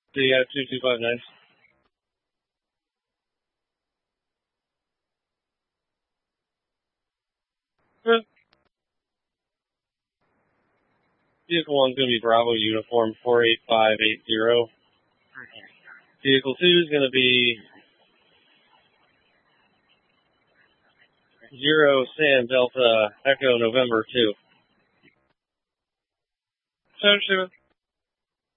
So you have 2259. Vehicle 1 is going to be Bravo Uniform 48580. Vehicle 2 is going to be 0 Sam Delta Echo November 2. Sounds good.